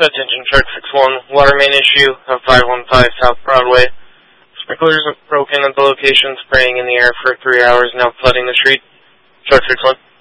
Attention, Shark 61. Water main issue of 515 South Broadway. Sprinklers broken at the location, spraying in the air for 3 hours, now flooding the street. Shark 61.